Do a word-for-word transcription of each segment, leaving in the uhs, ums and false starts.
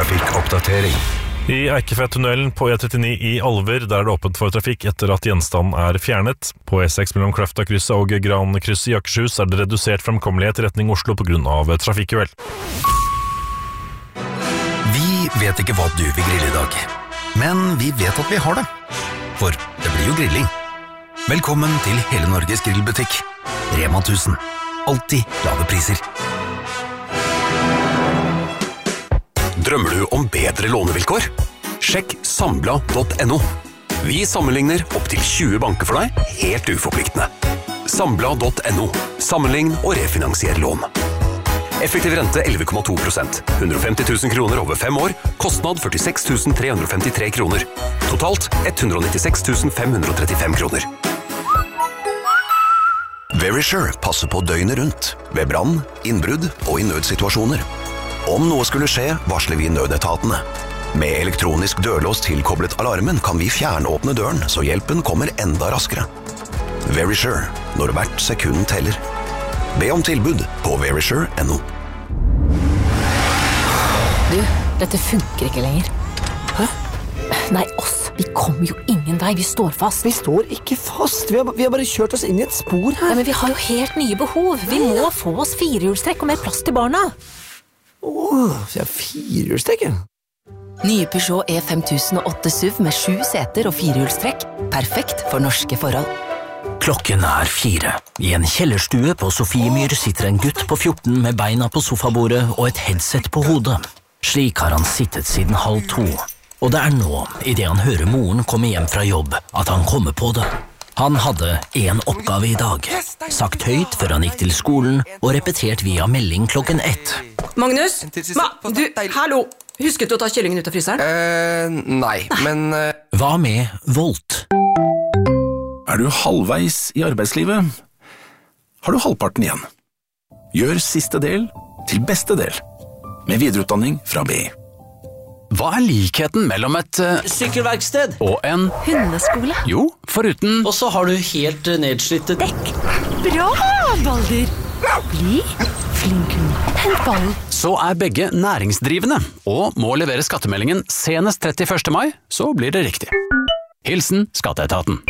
trafikkoppdatering. I Eikefjordtunnelen på E trettini i Alver, der det er åpent for trafikk etter at gjenstanden er fjernet. På E seks mellom Kløfta-krysset og Gran-krysset i Akershus er det redusert fremkommelighet i retning Oslo på grunn av trafikkuhell. Vi vet ikke hva du vil grille i dag, men vi vet at vi har det. For det blir jo grilling. Velkommen til Hele Norges grillbutikk. Rema tusen. Alltid lave priser. Drømmer du om bedre lånevilkår? Sjekk sambla punktum no. Vi sammenligner opp til tjue banker for deg, helt uforpliktende. sambla punktum no. Sammenlign og refinansier lån. Effektiv rente elleve komma to prosent. hundre og femti tusen kroner over fem år. Kostnad førtiseks tusen tre hundre og femtitre kroner. Totalt hundre og nittiseks tusen fem hundre og trettifem kroner. Verisure passer på døgnet rundt, ved brann, innbrudd og i nødsituasjoner. Om noe skulle skje, varsler vi nødetatene. Med elektronisk dørlås tilkoblet alarmen kan vi fjernåpne døren, så hjelpen kommer enda raskere. Verisure, når hvert sekund teller. Be om tilbud på verisure punktum no. Du, dette funker ikke lenger. Hæ? Nei, oss. Vi kommer jo ingen vei. Vi står fast. Vi står ikke fast. Vi har, vi har bare kjørt oss inn i et spor her. Ja, men vi har jo helt nye behov. Vi må få oss firehjulstrekk og mer plass til barna. Åh, jeg har firehjulstrekk. Nye Peugeot E fem tusen og åtte S U V med sju seter og firehjulstrekk. Perfekt for norske forhold. Klokken er fire. I en kjellerstue på Sofiemyr sitter en gutt på fjorten med beina på sofabordet og et headset på hodet. Slik har han sittet siden halv to. Og det er nå, i det han hører moren komme hjem fra jobb, at han kommer på det. Han hadde en oppgave i dag, sagt høyt før han gikk til skolen og repetert via melding klokken ett. Magnus? Ma, du, hallo! Husket du å ta kyllingen ut av fryseren? Eh, nei, men... Uh... Hva med Volt? Er du halvveis i arbeidslivet? Har du halvparten igjen? Gjør siste del til beste del, med videreutdanning fra B I. Hva er likheten mellom et uh, sykkelverksted og en hundeskole? Jo, foruten... Og så har du helt nedslitte dekk. Bra, Balder! Bli flink hund. Hent ballen. Så er begge næringsdrivende, og må levere skattemeldingen senest trettiførste mai, så blir det riktig. Hilsen Skatteetaten.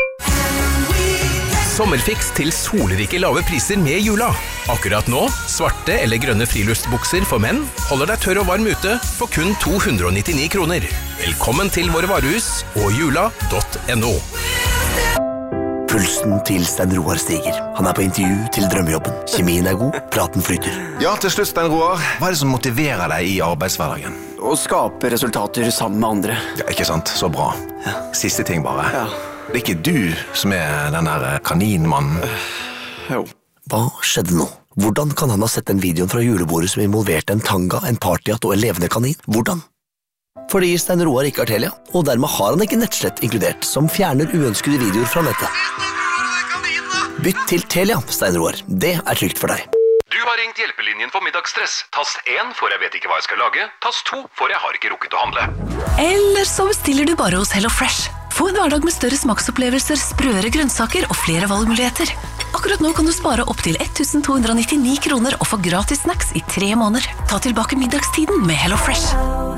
Sommerfiks til solrike lave priser med Jula. Akkurat nå, svarte eller grønne friluftsbukser for menn holder deg tørr og varm ute for kun to hundre og nittini kroner. Velkommen til våre varehus og jula punktum no. Pulsen til Stein Roar stiger. Han er på intervju til drømmejobben. Kjemien er god, praten flyter. Ja, til slutt, Stein Roar. Hva er det som motiverer deg i arbeidshverdagen? Å skape resultater sammen med andre. Ja, ikke sant? Så bra. Ja. Siste ting bare. Ja. Det er ikke du som er den der kaninmannen. Jo. Hva skjedde nå? Hvordan kan han ha sett den videoen fra julebordet som involverte en tanga, en partyhatt og en levende kanin? Hvordan? Fordi Stein Roar ikke har Telia, og dermed har han ikke nettslett inkludert, som fjerner uønskede videoer fra nettet. Bytt til Telia, Stein Roar. Det er trygt for deg. Du har ringt hjelpelinjen for middagsstress. Tast én for jeg vet ikke hva jeg skal lage. Tast to for jeg har ikke rukket å handle. Eller så bestiller du bare hos HelloFresh. Få en hverdag med større smaksopplevelser, sprøere grønnsaker og flere valgmuligheter. Akkurat nå kan du spare opp til ett tusen to hundre og nittini kroner og få gratis snacks i tre måneder. Ta tilbake middagstiden med HelloFresh.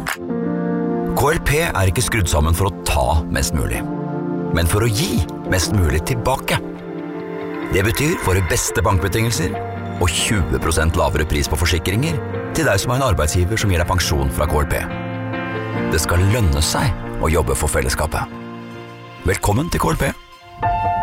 K L P er ikke skrudd sammen for å ta mest mulig, men for å gi mest mulig tilbake. Det betyr våre beste bankbetingelser og tjue prosent lavere pris på forsikringer til deg som er en arbeidsgiver som gir deg pensjon fra K L P. Det skal lønne seg å jobbe for fellesskapet. Velkommen til K L P.